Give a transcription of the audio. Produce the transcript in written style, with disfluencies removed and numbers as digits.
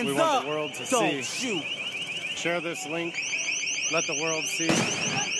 Hands we want up. the world to Don't see. shoot. Share this link. Let the world see.